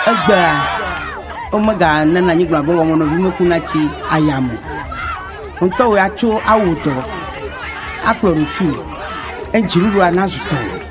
Agba Omaga nana nyigba bo wono bi mekuna chi ayamu. Onto we acho awuto. Akloruku. Enjiru anazuto.